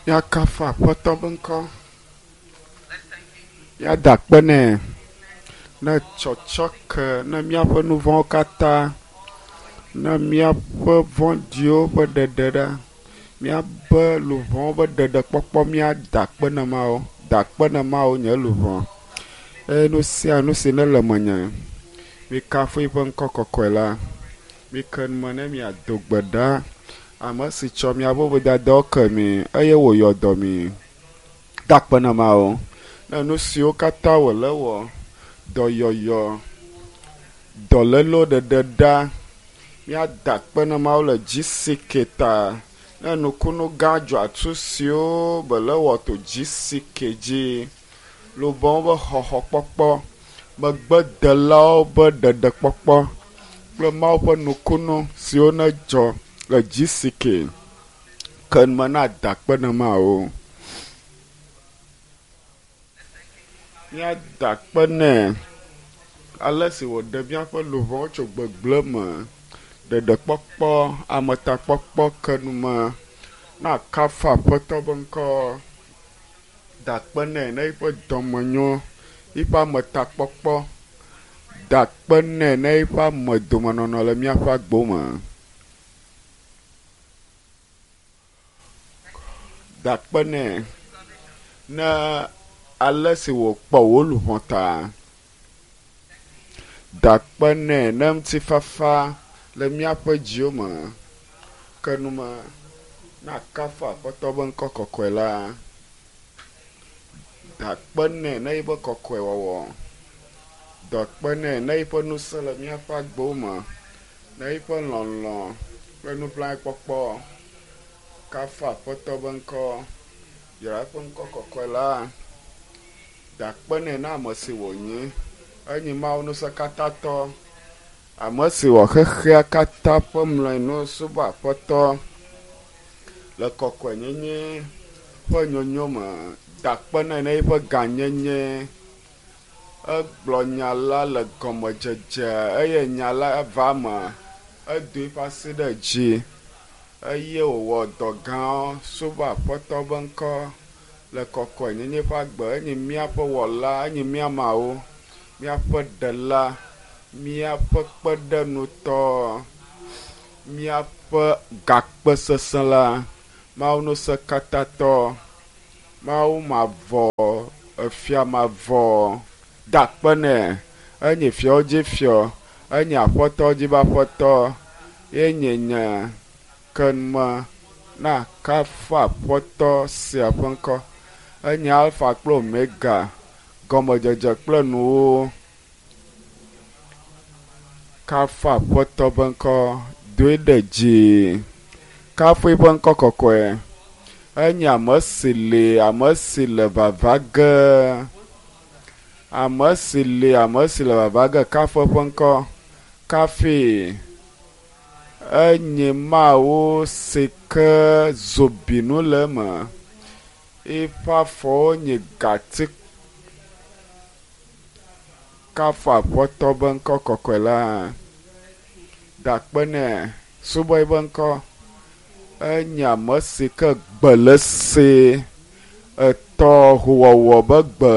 ya kafa aƒetɔ be ŋkɔ, ya da akpe nɛ ne tsɔtsɔ ke ne míaƒe nu vɔ̃wo katã, ne míaƒe vɔ̃ɖiwo ƒe ɖeɖe ɖa, míabe luvɔ̃wo ƒe ɖeɖe kpɔkpɔ, míada akpe ne Mawu, da akpe ne Mawu nye luvɔ. Eye nu sia nu si ne le menye, mi kafu ƒe ŋkɔ kɔkɔe la, mi ke nu me ne miado gbe ɖa ame si tsɔ miaƒe vodadawo ke mi eye wòyɔ dɔ mi. Da akpe ne Mawu ne nu siwo katã wòle wɔ, dɔyɔyɔ, dɔlélo ɖeɖe ɖa, míada akpe ne Mawu le GCK ta. Ne nukunu gã dzɔatsu siwo bele wɔ to GCK dzi, lubɔwo be xɔxɔ kpɔkpɔ, megbedelawo be ɖeɖe kpɔkpɔ kple Mawu ƒe nukunu siwo ne dzɔ le GCK, ke nu me na da akpe ne Mawu. Míada akpe nɛ ale si wòɖe míaƒe luvɔwo tso gbegblẽ me, ɖeɖekpɔkpɔ, ametakpɔkpɔ ke nu me, na kafa aƒetɔ be ŋkɔ, da akpe nɛ ne yiƒe dɔmenyo, yiƒe ametakpɔkpɔ, da akpe nɛ ne yiƒe amedomenɔnɔ le míaƒe agbo me. Da akpe nɛ ne ale si wòkpɔ wò luvɔ ta. Da akpe nɛ ne ŋutifafa le míaƒe dziwo me, ke nu me na kafa aƒetɔ be ŋkɔ kɔkɔe la. Da akpe nɛ ne yiƒe kɔkɔe wɔwɔ, da akpe nɛ ne yiƒe ŋusẽ le míaƒe agbo me, ne yiƒe lɔlɔ̃ kple nublanuikpɔkpɔ. Kafa aƒetɔ be ŋkɔ, yra eƒe ŋkɔ kɔkɔe la. Da akpe nɛ na ame si wònyi, enyi Mawu ŋusẽkatãtɔ, ame si wɔ xexea katã ƒe mlɔenu subɔ aƒetɔ le kɔkɔenyenye ƒe nyonyo me. Da akpe nɛ ne yiƒe gãnyenye, egblɔ nya la le gɔmedzedze eye nya la va me, edo yiƒe asi ɖe dzi eye wòwɔ dɔ gãwo subɔ aƒetɔ be ŋkɔ le kɔkɔenyenye ƒe agbe. Enyi míaƒe wɔla, enyi mía Mawu, míaƒe ɖela, míaƒe kpeɖenutɔ, míaƒe gakpe sesẽ la, Mawu ŋusẽkatãtɔ, Mawu mavɔ, efia mavɔ. Da akpe nɛ, enyi fiawo dzi fiɔ, enyi aƒetɔwo dzi be aƒetɔ, ye nye ke nu me na kafa aƒetɔ sia ƒe ŋkɔ. Enyi Alpha kple Omega, gɔmedzedze kple nuwo. Kafa aƒetɔ be ŋkɔ, doe ɖe dzi, kafu ƒe ŋkɔ kɔkɔe. Enyi ame si le vava ge, ame si le vava ge, kafu ƒe ŋkɔ. Kafi enyi Mawu si ke zobinu le eme, yiƒe afɔwo nye gati. Kafu aƒetɔ be ŋkɔ kɔkɔe la. Da akpe nɛ, subɔ yiƒe ŋkɔ, enyi ame si ke gbe le se, etɔ howɔwɔ be gbe.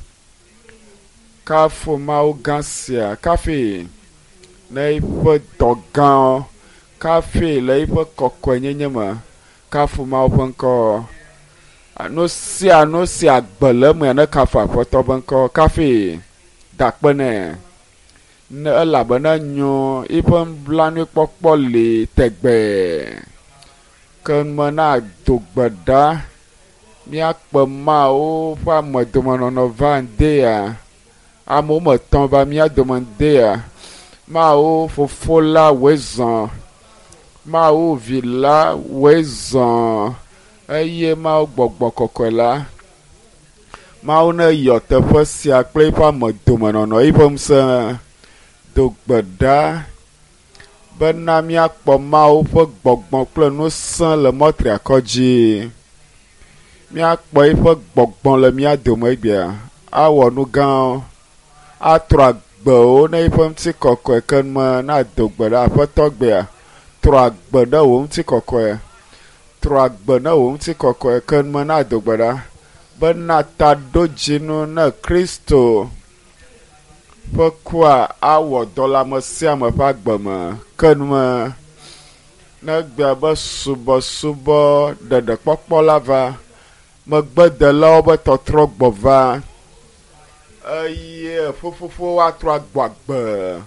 Kafu Mawu gã sia, kafi ne yiƒe dɔ gãwo, kafi le yiƒe kɔkɔenyenye me, kafu Mawu ƒe ŋkɔ. Nu sia nu si agbe le eme ne kafu aƒetɔ be ŋkɔ, kafi da akpe nɛ, ne elabena nyo yiƒe nublanuikpɔkpɔ li tegbe. Ke nume na do gbe ɖa, míakpe Mawu ƒe amedomenɔnɔ va ŋdea, ame wometɔ̃ va mía dome ŋdea. Mawu fofo la woe zɔ, Mawu vi la woe zɔ, eye Mawu gbɔgbɔ kɔkɔe la, Mawu ne yɔ teƒe sia kple yiƒe amedomenɔnɔ, yiƒe ŋusẽ. Do gbe ɖa bena míakpɔ Mawu ƒe gbɔgbɔ kple ŋusẽ le mɔtriakɔ dzi. Míakpɔ yiƒe gbɔgbɔ le mía dome egbea, awɔ nu gãwo, atrɔ agbewo ne yiƒe ŋutikɔkɔe ke me na do gbe ɖa aƒetɔ gbea. Trɔ agbe ɖe wò ŋutikɔkɔe, trɔ agbe na wò ŋutikɔkɔe ke nume na do gbe ɖa bena ta ɖo dzinu ne Kristo ƒe kua awɔ dɔ le ame sia ame ƒe agbe me ke nume ne gbea be subɔsubɔ ɖeɖekpɔkpɔ la va megbedelawo be tɔtrɔ gbɔ va eye ƒuƒuƒu woatrɔ agbɔ agbe.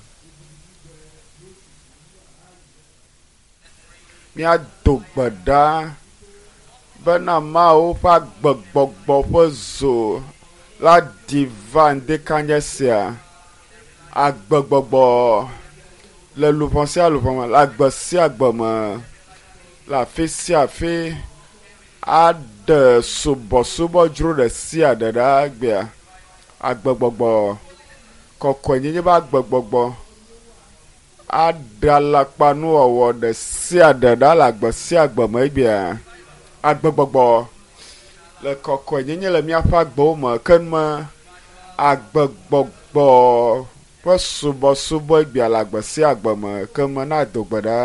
Míado gbe ɖa bena Mawu ƒe agbegbɔgbɔ ƒe zo la ɖi va ŋdeka nye sia. Agbegbɔgbɔ le luʋɔ sia luʋɔ me, le agbe sia agbe me, le afi sia afi, aɖe subɔsubɔdzro ɖe sia ɖe ɖa gbea. Agbegbɔgbɔ kɔkɔenyenye be agbegbɔgbɔ aɖe alakpanuwɔwɔ ɖe sia ɖe ɖa le agbe sia agbe me gbea. Agbegbɔgbɔ le kɔkɔenyenye le míaƒe agbewo me ke nume agbegbɔgbɔ ƒe subɔsubɔ gbea le agbe sia agbe me ke me na do gbe ɖa.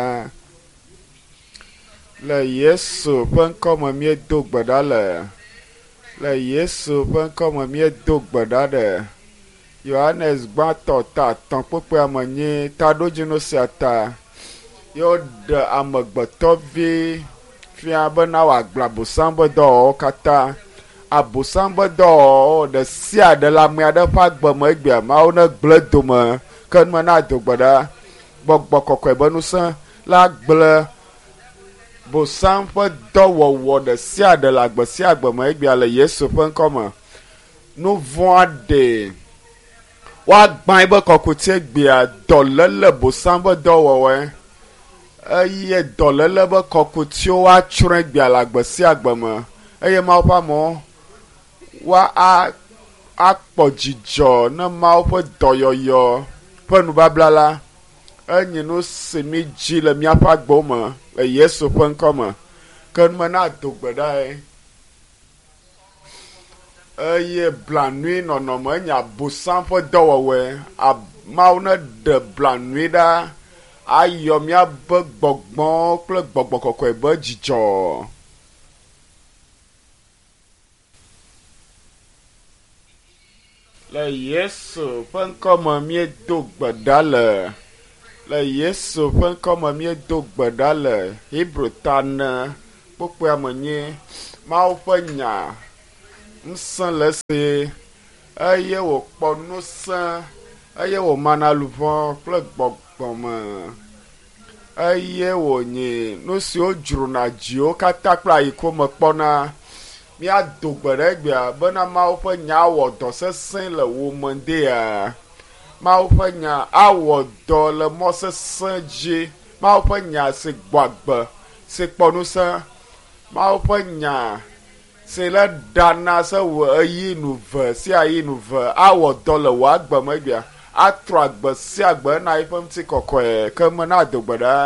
Le Yesu ƒe ŋkɔ me míedo gbe ɖa le Yesu ƒe ŋkɔ me míedo gbe ɖa ɖe Yohanes gbãtɔ ta atɔ̃ kpekpea me nyi taɖodzinu sia ta yewo ɖe amegbetɔvi fia bena wòagblẽ Abosam be dɔwɔwɔwo katã. Abosam be dɔwɔwɔwo ɖe sia ɖe le ame aɖe ƒe agbe me egbea Mawu ne gblẽ dome ke nume na do gbe ɖa gbɔgbɔ kɔkɔe be ŋusẽ la gblẽ Bosam ƒe dɔwɔwɔ ɖe sia ɖe le agbe sia agbe me egbea le Yesu ƒe ŋkɔ me. Nu vɔ̃ ɖe woagbãe be kɔkuti egbea dɔléle Bosam be dɔwɔwɔe eye dɔléle be kɔkutiwo woatsrɔ̃e gbea le agbe sia agbe me eye Mawu ƒe amewo akpɔ dzidzɔ ne Mawu ƒe dɔyɔyɔ ƒe nubabla la. Enyi nu si mi dzi le míaƒe agbewo me le Yesu ƒe ŋkɔ me ke nume na do gbe ɖae eye blanui nɔnɔme enye Abosam ƒe dɔwɔwɔe. Mawu ne ɖe blanui ɖa ayɔ míabe gbɔgbɔ kple gbɔgbɔ kɔkɔe be dzidzɔ. Le Yesu ƒe ŋkɔ me míedo gbe ɖa le Yesu ƒe ŋkɔ me míedo gbe ɖa le Hebrew ta ne kpokpoea me nyi Mawu ƒe nya ŋusẽ le esi eye wòkpɔ ŋusẽ eye wòmana luʋɔ kple gbɔgbɔme eye wònyi nu siwo dzrona dziwo katã kple ayiko me kpɔna. Míado gbe ɖe egbea bena Mawu ƒe nya awɔ dɔ sesẽ le wo me ɖea. Mawu ƒe nya awɔ dɔ le mɔ sesẽ dzi. Mawu ƒe nya si gbɔ agbe si kpɔ ŋusẽ. Mawu ƒe nya si le ɖana se wɔ eyi nu ve sia yi nu ve awɔ dɔ le wò agbe me gbea. Atrɔ agbe sia agbe na eƒe ŋutikɔkɔe ke me na do gbe ɖa.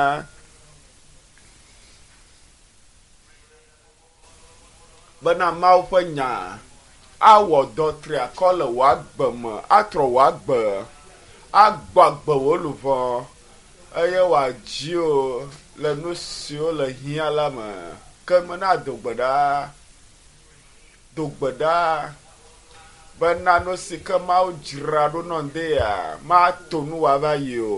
Bena Mawu ƒe nya awɔ dɔ triakɔ le wò agbe me atrɔ wò agbe agbɔ agbe wò luʋɔ eye wòadziwo le nu siwo le hiã la me ke me na do gbe ɖa bena nu si ke Mawu dzra ɖo nɔ ŋdea mato nu wòava yi o.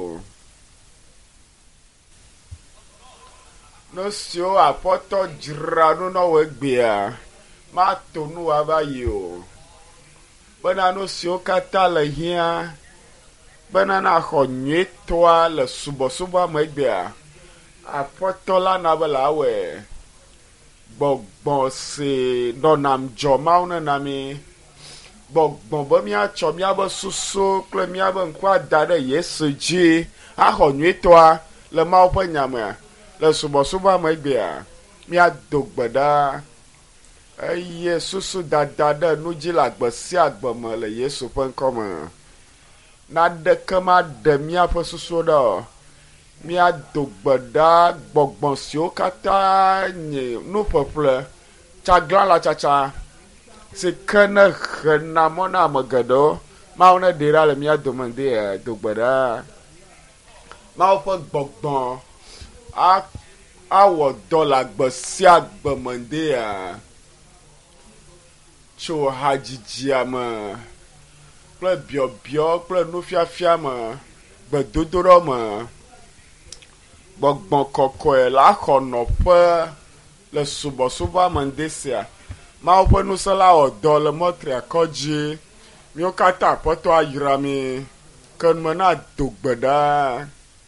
Nu siwo Aƒetɔ dzra ɖo nɔ wò egbea mato nu wòava yi o. Bena nu siwo katã le hiã bena na xɔ nyuitɔa le subɔsubɔa me egbea Aƒetɔ la na be le awɔe. Gbɔgbɔ si nɔnam dzɔ Mawu nena mi. Gbɔgbɔ be míatsɔ míabe susu kple míabe ŋku ada ɖe Yesu dzi axɔ nyuitɔa le Mawu ƒe nya me le subɔsubɔa me egbea míado gbe ɖa eye susu dada ɖe nu dzi le agbe sia agbe me le Yesu ƒe ŋkɔ me. Naɖeke maɖe míaƒe susu ɖe o. Míado gbe ɖa gbɔgbɔ siwo katã nye nuƒeƒle tsaglalãtsatsa si ke ne hena mɔ na ame geɖewo Mawu ne ɖe ɖa le mía dome do gbe ɖa. Mawu ƒe gbɔgbɔ awɔ dɔ le agbe sia agbe me ɖea tso hadzidzi me kple biɔbiɔ kple nufiafia me gbedodoɖɔ me gbɔgbɔ kɔkɔe le axɔnɔƒe le subɔsubɔ me ŋdɛ sia Mawu ƒe ŋusẽ la wɔ dɔ le mɔtria kɔdzi míwo katã aƒetɔ ayra mi ke nume na do gbe ɖaa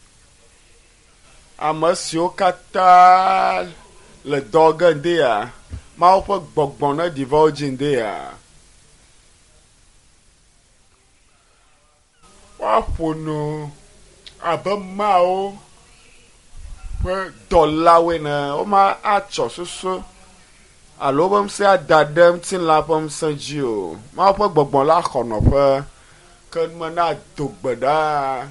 ame siwo katã le dɔ ge ŋdɛa Mawu ƒe gbɔgbɔ ne ɖi va wo dzi ŋdɛa woaƒo nu abe mawo ƒe dɔlawoe ne woma atsɔ soso alo wobe ŋusẽ ada ɖe ŋutilã ƒe ŋusẽ dzi o Mawu ƒe gbɔgbɔ la xɔ nɔƒe ke nume na do gbe ɖaa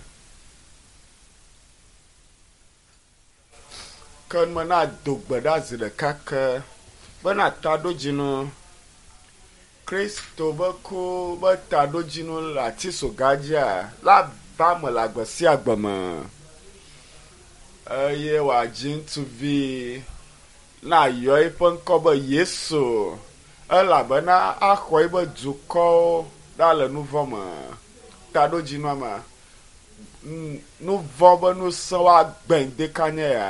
ke nume na do gbe ɖa zi ɖeka ke bena taɖodzinu Kristo be ku be taɖodzinu le atisoga dzia la va me le agbe sia agbe me eye wòadzi ŋutsuvi na yɔ eƒe ŋkɔ be Yesu elabena axɔ ebe dukɔwo ɖa le nuvɔ me taɖodzinua me nuvɔ be nusẽ woagbe ŋdɛ kanye ya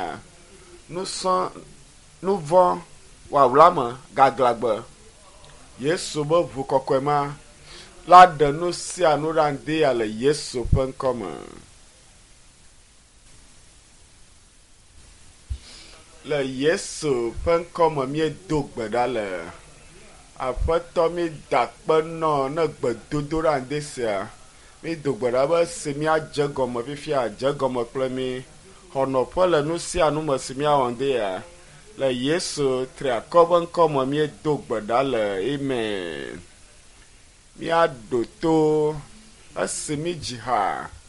nuvɔ wòawla me gaglagbe Yesu be ʋu kɔkɔe ma la ɖe nu sia nu ɖa ŋdɛ ya le Yesu ƒe ŋkɔ me le Yesu ƒe ŋkɔ me míedo gbe ɖa le aƒetɔ mi da kpe nɔ ne gbedodo ɖa ŋdɛ sia míedo gbe ɖa be si míadze gɔme fifia dze gɔme kple mi xɔnɔƒe le nu sia nu me si míawɔ ŋdɛ ya le Yesu triakɔ ƒe ŋkɔ me míedo gbe ɖa le amen míaɖo to esi mi dzi ha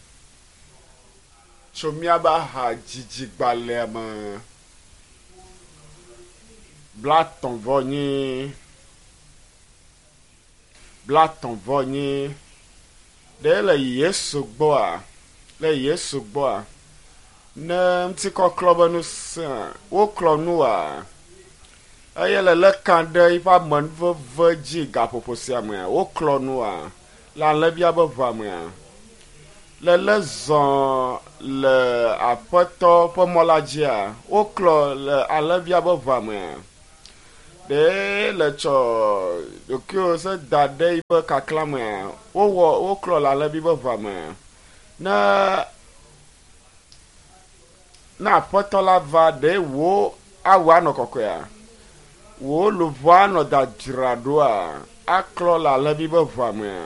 tso míabe ha dzidzigbalẽa me blatɔ̃vɔnyi ɖe le Yesu gbɔa ne ŋutikɔklɔ be nusẽ woklɔ nua eye le leka ɖe yiƒe amenuveve dzi gaƒoƒo sia mea woklɔ nua le alẽvia be ʋua mea le zɔ le aƒetɔ ƒe mɔ la dzia woklɔ le alẽvia be ʋua mea ɖe le tsɔ ɖokuiwo se da ɖe yiƒe kakla mea woklɔ le alẽvi be ʋua mea na aƒetɔ la va ɖe wo awu anɔ kɔkɔea wo luʋɔ anɔ dzadzraɖoa aklɔ le alẽvi be ʋua mea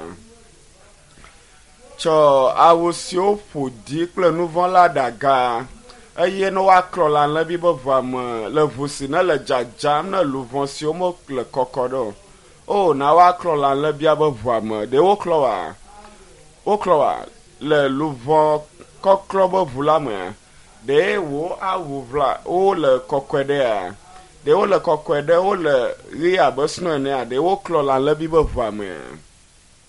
tsɔ awu siwo ƒo ɖi kple nuvɔ la ɖaga eye ne woaklɔ le alẽvi be ʋua me le ʋu si ne le dzadzam ne luʋɔ siwo mele kɔkɔ ɖo o na woaklɔ le alẽvia be ʋua me ɖe woklɔ wa le luʋɔ kɔklɔ be ʋu la me ɖe wo awu vla wole kɔkɔe ɖea ɖe wole kɔkɔe ɖe wole ɣi abe snow enea ɖe woklɔ le alẽvi be ʋua me